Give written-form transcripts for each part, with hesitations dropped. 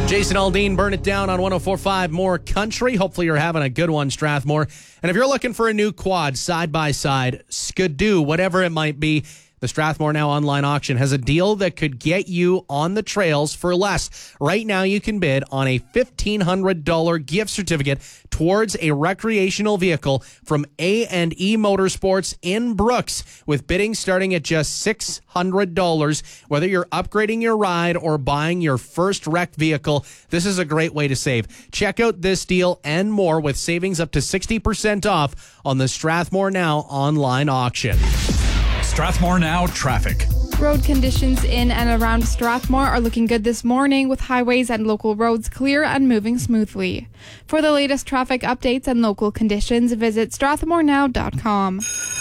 Jason Aldean, Burn It Down on 104.5 More Country. Hopefully you're having a good one, Strathmore. And if you're looking for a new quad, side-by-side, skidoo, whatever it might be, the Strathmore Now online auction has a deal that could get you on the trails for less. Right now you can bid on a $1,500 gift certificate towards a recreational vehicle from A&E Motorsports in Brooks, with bidding starting at just $600. Whether you're upgrading your ride or buying your first wrecked vehicle, this is a great way to save. Check out this deal and more with savings up to 60% off on the Strathmore Now online auction. Strathmore Now traffic. Road conditions in and around Strathmore are looking good this morning, with highways and local roads clear and moving smoothly. For the latest traffic updates and local conditions, visit strathmorenow.com.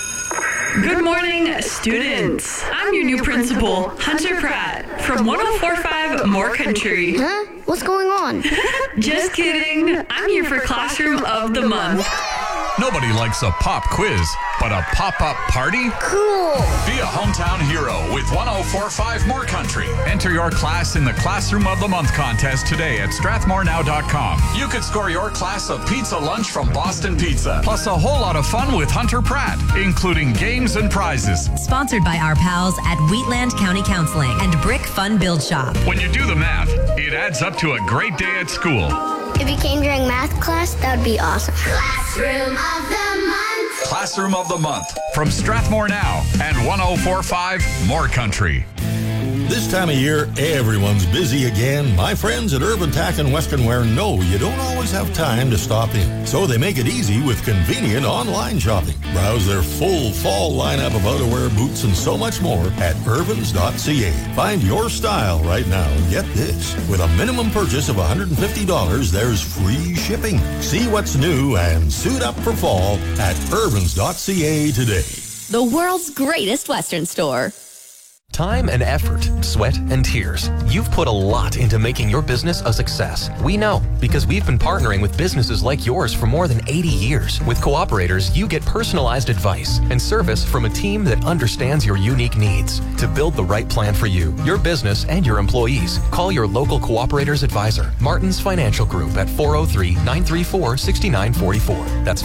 Good morning, students. I'm your new principal, Hunter Pratt, from 104.5 More Country. Huh? What's going on? Just kidding. I'm here for Classroom of the Month. Nobody likes a pop quiz, but a pop-up party? Cool. Be a hometown hero with 104.5 More Country. Enter your class in the Classroom of the Month contest today at strathmorenow.com. You could score your class a pizza lunch from Boston Pizza, plus a whole lot of fun with Hunter Pratt, including games and prizes. Sponsored by our pals at Wheatland County Counseling and Brick Fun Build Shop. When you do the math, it adds up to a great day at school. If you came during math class, that would be awesome. Classroom of the Month. Classroom of the Month from Strathmore Now and 104.5 More Country. This time of year, everyone's busy again. My friends at Urban Tack and Western Wear know you don't always have time to stop in. So they make it easy with convenient online shopping. Browse their full fall lineup of outerwear, boots, and so much more at urbans.ca. Find your style right now and get this. With a minimum purchase of $150, there's free shipping. See what's new and suit up for fall at urbans.ca today. The world's greatest Western store. Time and effort, sweat and tears. You've put a lot into making your business a success. We know, because we've been partnering with businesses like yours for more than 80 years. With Cooperators, you get personalized advice and service from a team that understands your unique needs to build the right plan for you, your business, and your employees. Call your local Cooperators advisor, Martin's Financial Group, at 403-934-6944. That's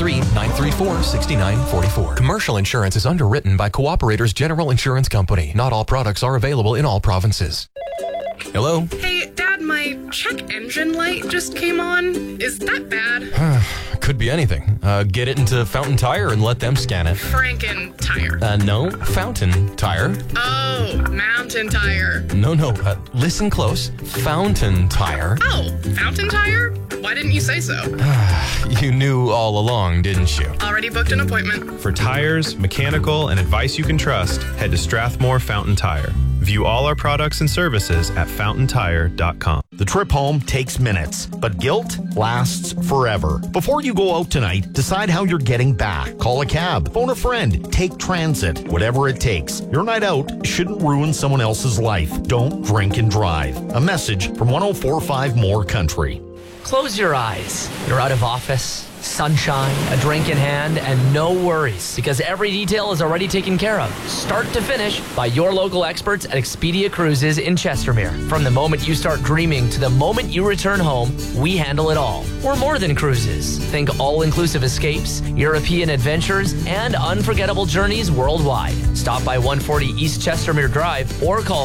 403-934-6944. Commercial insurance is underwritten by Cooperators General Insurance Company. Not all products are available in all provinces. Hello? Hey, Dad, my check engine light just came on. Is that bad? Could be anything. Get it into Fountain Tire and let them scan it. Franken Tire. No, Fountain Tire. Oh, Mountain Tire. No, listen close. Fountain Tire. Oh, Fountain Tire? Why didn't you say so? You knew all along, didn't you? Already booked an appointment. For tires, mechanical, and advice you can trust, head to Strathmore Fountain Tire. View all our products and services at fountaintire.com. The trip home takes minutes, but guilt lasts forever. Before you go out tonight, decide how you're getting back. Call a cab, phone a friend, take transit, whatever it takes. Your night out shouldn't ruin someone else's life. Don't drink and drive. A message from 104.5 More Country. Close your eyes. You're out of office, sunshine, a drink in hand, and no worries, because every detail is already taken care of, start to finish, by your local experts at Expedia Cruises in Chestermere. From the moment you start dreaming to the moment you return home, we handle it all. We're more than cruises. Think all-inclusive escapes, European adventures, and unforgettable journeys worldwide. Stop by 140 East Chestermere Drive or call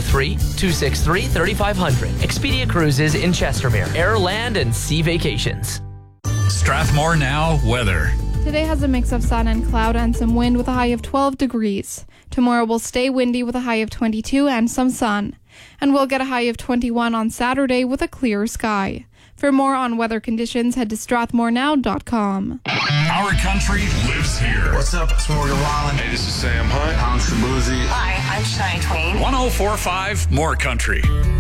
403-263-3500. Expedia Cruises in Chestermere. Air, land, and sea vacations. Strathmore Now weather. Today has a mix of sun and cloud and some wind with a high of 12 degrees. Tomorrow will stay windy with a high of 22 and some sun. And we'll get a high of 21 on Saturday with a clear sky. For more on weather conditions, head to strathmorenow.com. Our country lives here. What's up? It's Morgan Wallen. Hey, this is Sam Hunt. I'm Shabuzi. Hi, I'm Shania Twain. 104.5 More Country.